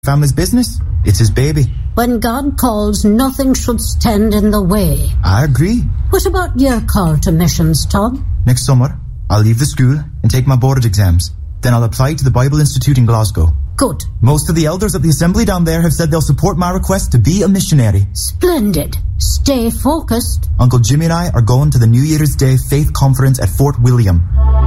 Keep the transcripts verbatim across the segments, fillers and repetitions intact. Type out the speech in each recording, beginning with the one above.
family's business. It's his baby. When God calls, nothing should stand in the way. I agree. What about your call to missions, Tom? Next summer, I'll leave the school and take my board exams. Then I'll apply to the Bible Institute in Glasgow. Good. Most of the elders at the assembly down there have said they'll support my request to be a missionary. Splendid. Stay focused. Uncle Jimmy and I are going to the New Year's Day Faith Conference at Fort William.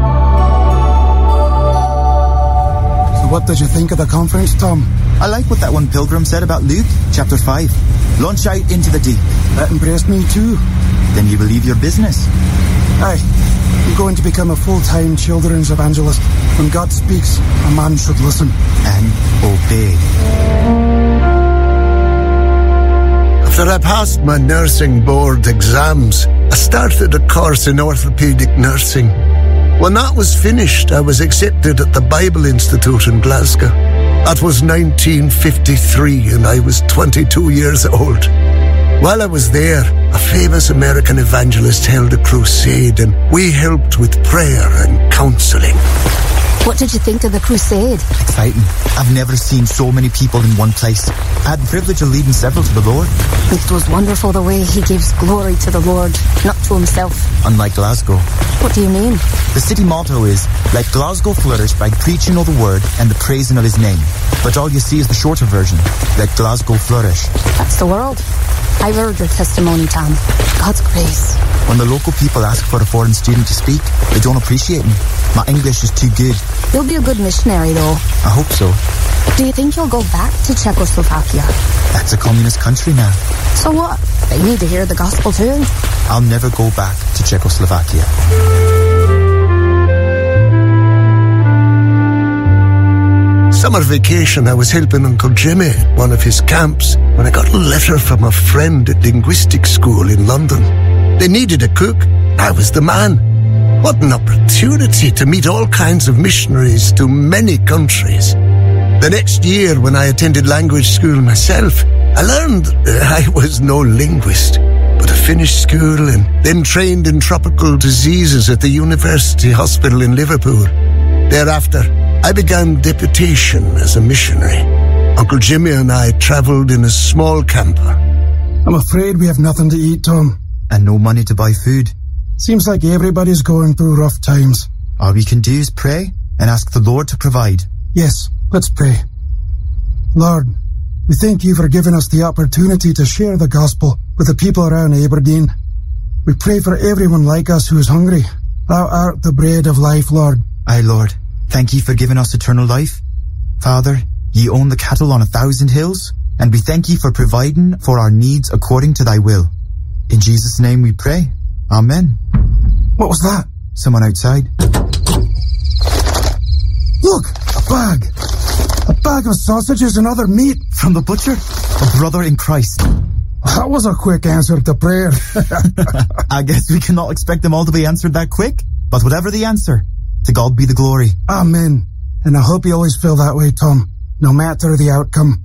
So what did you think of the conference, Tom? I like what that one pilgrim said about Luke, chapter five. Launch out into the deep. That impressed me too. Then you believe your business. Aye. I'm going to become a full-time children's evangelist. When God speaks, a man should listen. And obey. After I passed my nursing board exams, I started a course in orthopedic nursing. When that was finished, I was accepted at the Bible Institute in Glasgow. That was nineteen fifty-three, and I was twenty-two years old. While I was there, a famous American evangelist held a crusade, and we helped with prayer and counseling. What did you think of the crusade? Exciting. I've never seen so many people in one place. I had the privilege of leading several to the Lord. It was wonderful the way he gives glory to the Lord, not to himself. Unlike Glasgow. What do you mean? The city motto is, let Glasgow flourish by preaching of the word and the praising of his name. But all you see is the shorter version, let Glasgow flourish. That's the world. I've heard your testimony, Tom. God's grace. When the local people ask for a foreign student to speak, they don't appreciate me. My English is too good. You'll be a good missionary, though. I hope so. Do you think you'll go back to Czechoslovakia? That's a communist country now. So what? They need to hear the gospel too. I'll never go back to Czechoslovakia. Summer vacation, I was helping Uncle Jimmy at one of his camps when I got a letter from a friend at linguistic school in London. They needed a cook. I was the man. What an opportunity to meet all kinds of missionaries to many countries. The next year, when I attended language school myself, I learned I was no linguist, but I finished school and then trained in tropical diseases at the University Hospital in Liverpool. Thereafter, I began deputation as a missionary. Uncle Jimmy and I travelled in a small camper. I'm afraid we have nothing to eat, Tom. And no money to buy food. Seems like everybody's going through rough times. All we can do is pray and ask the Lord to provide. Yes, let's pray. Lord, we thank you for giving us the opportunity to share the gospel with the people around Aberdeen. We pray for everyone like us who is hungry. Thou art the bread of life, Lord. Aye, Lord. Thank you for giving us eternal life. Father, ye own the cattle on a thousand hills, and we thank you for providing for our needs according to thy will. In Jesus' name we pray. Amen. What was that? Someone outside. Look, a bag. A bag of sausages and other meat. From the butcher? A brother in Christ. That was a quick answer to prayer. I guess we cannot expect them all to be answered that quick. But whatever the answer, to God be the glory. Amen. And I hope you always feel that way, Tom, no matter the outcome.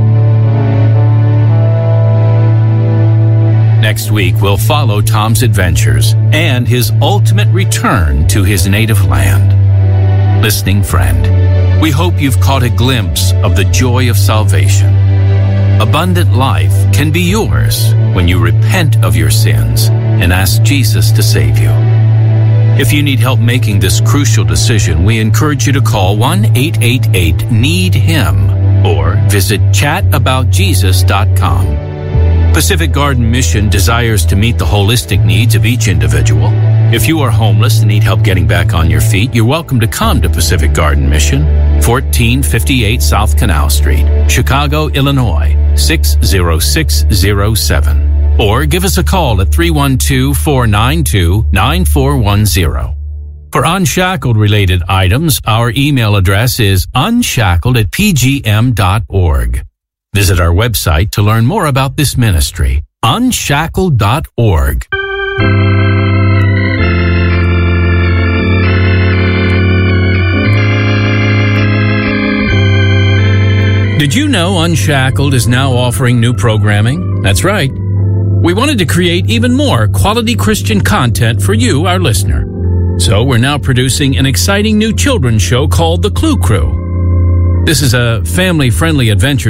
Next week, we'll follow Tom's adventures and his ultimate return to his native land. Listening friend, we hope you've caught a glimpse of the joy of salvation. Abundant life can be yours when you repent of your sins and ask Jesus to save you. If you need help making this crucial decision, we encourage you to call one eight eight eight need him or visit chat about jesus dot com. Pacific Garden Mission desires to meet the holistic needs of each individual. If you are homeless and need help getting back on your feet, you're welcome to come to Pacific Garden Mission, fourteen fifty-eight South Canal Street, Chicago, Illinois, six zero six zero seven. Or give us a call at three one two, four nine two, nine four one zero. For Unshackled-related items, our email address is unshackled at p g m dot org. Visit our website to learn more about this ministry, unshackled dot org. Did you know Unshackled is now offering new programming? That's right. We wanted to create even more quality Christian content for you, our listener. So we're now producing an exciting new children's show called The Clue Crew. This is a family-friendly adventure